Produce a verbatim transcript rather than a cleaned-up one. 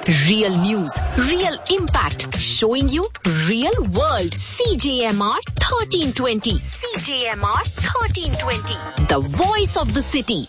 Real news, real impact, showing you real world. C J M R thirteen twenty. C J M R thirteen twenty. The voice of the city.